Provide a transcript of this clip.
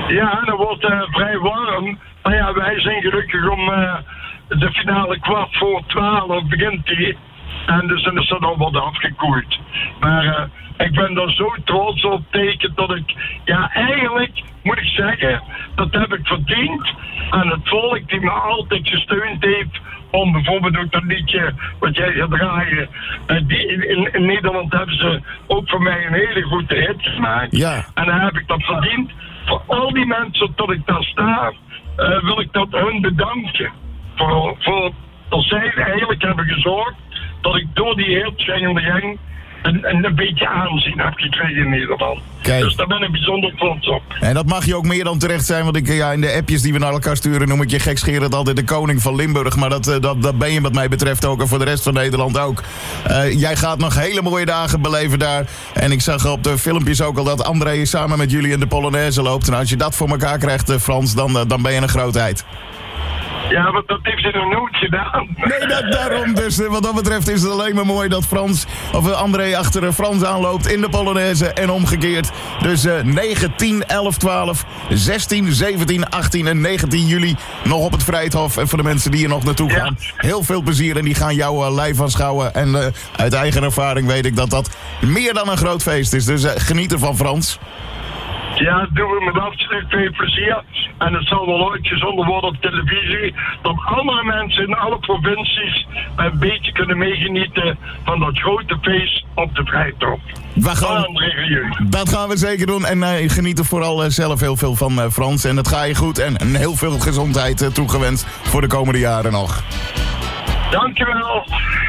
Ja, dat wordt vrij warm. Maar ja, wij zijn gelukkig om de finale 11:15 begint die. En dus dan is dat al wat afgekoeld. Maar ik ben daar zo trots op tegen dat ik... Ja, eigenlijk moet ik zeggen, dat heb ik verdiend aan het volk die me altijd gesteund heeft om bijvoorbeeld ook dat liedje wat jij gaat draaien. In Nederland hebben ze ook voor mij een hele goede hit gemaakt. Ja. En dan heb ik dat verdiend. Voor al die mensen dat ik daar sta, wil ik dat hun bedanken. Voor dat zij eigenlijk hebben gezorgd dat ik door die heerschijnende gang een beetje aanzien heb gekregen in Nederland. Kijk. Dus daar ben ik bijzonder trots op. En dat mag je ook meer dan terecht zijn, want in de appjes die we naar elkaar sturen noem ik je gekscherend altijd de koning van Limburg. Maar dat ben je wat mij betreft ook en voor de rest van Nederland ook. Jij gaat nog hele mooie dagen beleven daar. En ik zag op de filmpjes ook al dat André samen met jullie in de Polonaise loopt. En als je dat voor elkaar krijgt, Frans, dan ben je een grootheid. Ja, want dat heeft ze nog nooit gedaan. Nee, daarom. Dus wat dat betreft is het alleen maar mooi dat André achter Frans aanloopt in de Polonaise en omgekeerd. Dus 9, 10, 11, 12, 16, 17, 18 en 19 juli nog op het Vrijthof. En voor de mensen die er nog naartoe gaan, heel veel plezier. En die gaan jou live aanschouwen. En uit eigen ervaring weet ik dat dat meer dan een groot feest is. Dus geniet ervan, Frans. Ja, dat doen we met absoluut veel plezier. En het zal wel ooit gezonden worden op televisie. Dat andere mensen in alle provincies een beetje kunnen meegenieten van dat grote feest op de Vrijthof. Dat gaan we zeker doen. En geniet er vooral zelf heel veel van, Frans. En het gaat je goed. En heel veel gezondheid toegewenst voor de komende jaren nog. Dankjewel.